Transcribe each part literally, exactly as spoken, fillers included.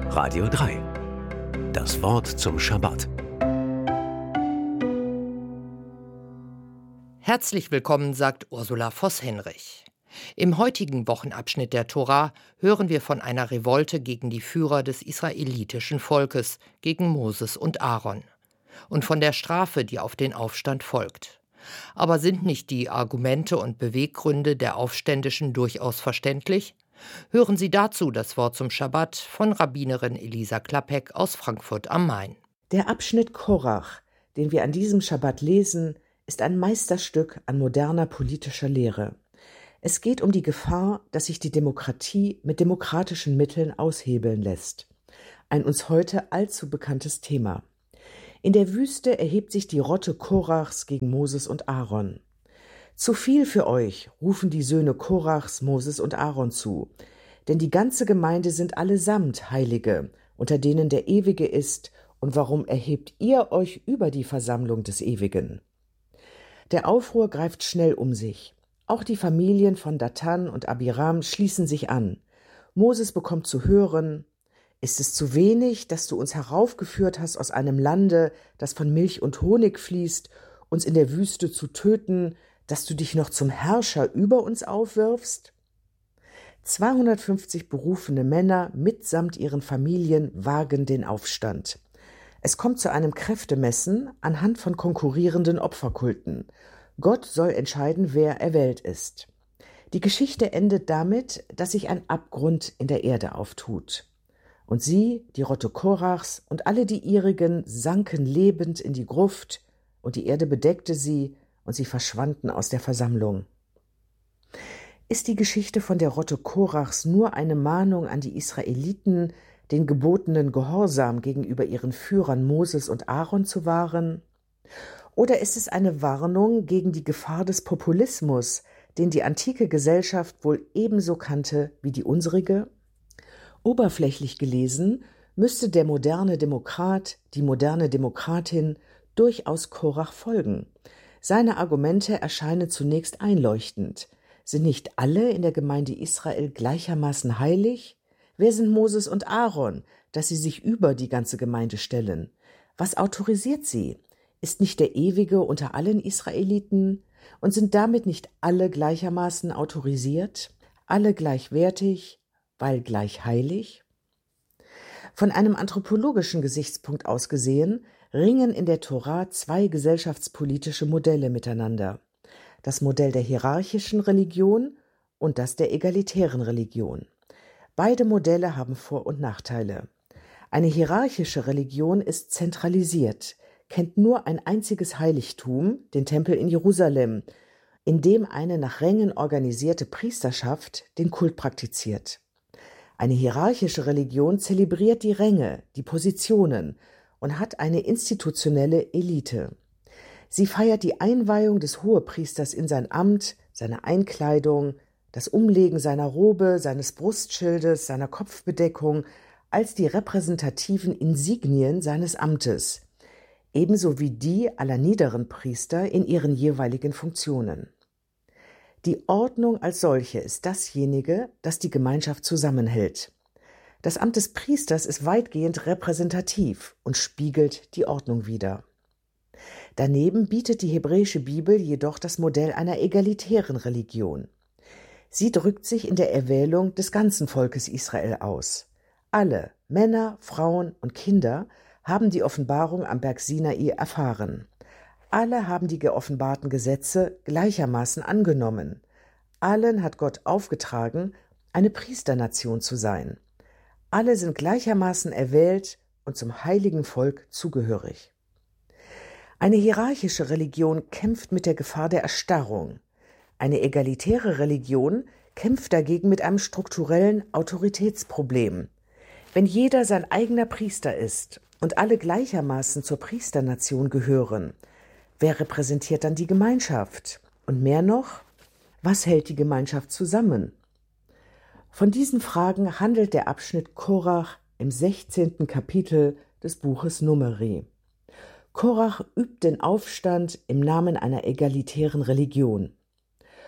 Radio drei. Das Wort zum Schabbat. Herzlich willkommen, sagt Ursula Voss-Henrich. Im heutigen Wochenabschnitt der Tora hören wir von einer Revolte gegen die Führer des israelitischen Volkes, gegen Moses und Aaron. Und von der Strafe, die auf den Aufstand folgt. Aber sind nicht die Argumente und Beweggründe der Aufständischen durchaus verständlich? Hören Sie dazu das Wort zum Schabbat von Rabbinerin Elisa Klappek aus Frankfurt am Main. Der Abschnitt Korach, den wir an diesem Schabbat lesen, ist ein Meisterstück an moderner politischer Lehre. Es geht um die Gefahr, dass sich die Demokratie mit demokratischen Mitteln aushebeln lässt. Ein uns heute allzu bekanntes Thema. In der Wüste erhebt sich die Rotte Korachs gegen Moses und Aaron. Zu viel für euch, rufen die Söhne Korachs Moses und Aaron zu, denn die ganze Gemeinde sind allesamt Heilige, unter denen der Ewige ist, und warum erhebt ihr euch über die Versammlung des Ewigen? Der Aufruhr greift schnell um sich. Auch die Familien von Datan und Abiram schließen sich an. Moses bekommt zu hören: Ist es zu wenig, dass du uns heraufgeführt hast aus einem Lande, das von Milch und Honig fließt, uns in der Wüste zu töten, dass du dich noch zum Herrscher über uns aufwirfst? zweihundertfünfzig berufene Männer mitsamt ihren Familien wagen den Aufstand. Es kommt zu einem Kräftemessen anhand von konkurrierenden Opferkulten. Gott soll entscheiden, wer erwählt ist. Die Geschichte endet damit, dass sich ein Abgrund in der Erde auftut. Und sie, die Rotte Korachs und alle die ihrigen, sanken lebend in die Gruft, und die Erde bedeckte sie, und sie verschwanden aus der Versammlung. Ist die Geschichte von der Rotte Korachs nur eine Mahnung an die Israeliten, den gebotenen Gehorsam gegenüber ihren Führern Moses und Aaron zu wahren? Oder ist es eine Warnung gegen die Gefahr des Populismus, den die antike Gesellschaft wohl ebenso kannte wie die unsrige? Oberflächlich gelesen müsste der moderne Demokrat, die moderne Demokratin durchaus Korach folgen. Seine Argumente erscheinen zunächst einleuchtend. Sind nicht alle in der Gemeinde Israel gleichermaßen heilig? Wer sind Moses und Aaron, dass sie sich über die ganze Gemeinde stellen? Was autorisiert sie? Ist nicht der Ewige unter allen Israeliten? Und sind damit nicht alle gleichermaßen autorisiert? Alle gleichwertig, weil gleich heilig? Von einem anthropologischen Gesichtspunkt aus gesehen, ringen in der Tora zwei gesellschaftspolitische Modelle miteinander. Das Modell der hierarchischen Religion und das der egalitären Religion. Beide Modelle haben Vor- und Nachteile. Eine hierarchische Religion ist zentralisiert, kennt nur ein einziges Heiligtum, den Tempel in Jerusalem, in dem eine nach Rängen organisierte Priesterschaft den Kult praktiziert. Eine hierarchische Religion zelebriert die Ränge, die Positionen und hat eine institutionelle Elite. Sie feiert die Einweihung des Hohepriesters in sein Amt, seine Einkleidung, das Umlegen seiner Robe, seines Brustschildes, seiner Kopfbedeckung als die repräsentativen Insignien seines Amtes, ebenso wie die aller niederen Priester in ihren jeweiligen Funktionen. Die Ordnung als solche ist dasjenige, das die Gemeinschaft zusammenhält. Das Amt des Priesters ist weitgehend repräsentativ und spiegelt die Ordnung wider. Daneben bietet die hebräische Bibel jedoch das Modell einer egalitären Religion. Sie drückt sich in der Erwählung des ganzen Volkes Israel aus. Alle, Männer, Frauen und Kinder, haben die Offenbarung am Berg Sinai erfahren. Alle haben die geoffenbarten Gesetze gleichermaßen angenommen. Allen hat Gott aufgetragen, eine Priesternation zu sein. Alle sind gleichermaßen erwählt und zum heiligen Volk zugehörig. Eine hierarchische Religion kämpft mit der Gefahr der Erstarrung. Eine egalitäre Religion kämpft dagegen mit einem strukturellen Autoritätsproblem. Wenn jeder sein eigener Priester ist und alle gleichermaßen zur Priesternation gehören, wer repräsentiert dann die Gemeinschaft? Und mehr noch, was hält die Gemeinschaft zusammen? Von diesen Fragen handelt der Abschnitt Korach im sechzehnten Kapitel des Buches Numeri. Korach übt den Aufstand im Namen einer egalitären Religion.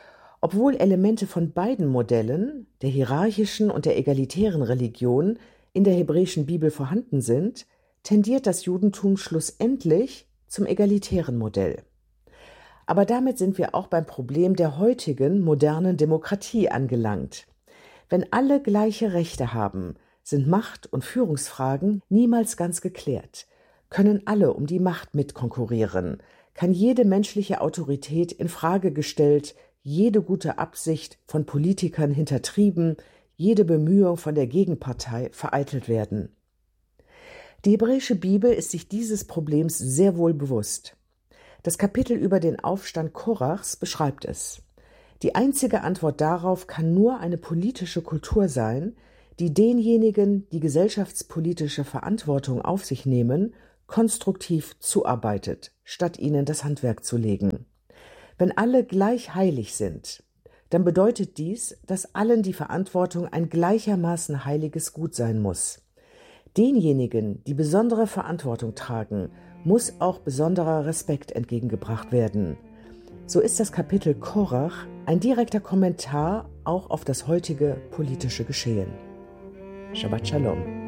Obwohl Elemente von beiden Modellen, der hierarchischen und der egalitären Religion, in der hebräischen Bibel vorhanden sind, tendiert das Judentum schlussendlich zum egalitären Modell. Aber damit sind wir auch beim Problem der heutigen modernen Demokratie angelangt. Wenn alle gleiche Rechte haben, sind Macht- und Führungsfragen niemals ganz geklärt. Können alle um die Macht mitkonkurrieren? Kann jede menschliche Autorität in Frage gestellt, jede gute Absicht von Politikern hintertrieben, jede Bemühung von der Gegenpartei vereitelt werden? Die hebräische Bibel ist sich dieses Problems sehr wohl bewusst. Das Kapitel über den Aufstand Korachs beschreibt es. Die einzige Antwort darauf kann nur eine politische Kultur sein, die denjenigen, die gesellschaftspolitische Verantwortung auf sich nehmen, konstruktiv zuarbeitet, statt ihnen das Handwerk zu legen. Wenn alle gleich heilig sind, dann bedeutet dies, dass allen die Verantwortung ein gleichermaßen heiliges Gut sein muss. Denjenigen, die besondere Verantwortung tragen, muss auch besonderer Respekt entgegengebracht werden. So ist das Kapitel Korach ein direkter Kommentar auch auf das heutige politische Geschehen. Shabbat Shalom.